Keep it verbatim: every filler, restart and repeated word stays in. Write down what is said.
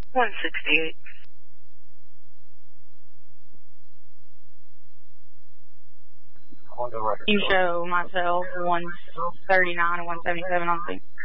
one sixty-eight. On the record. You show myself one thirty-nine and one seventy-seven on scene.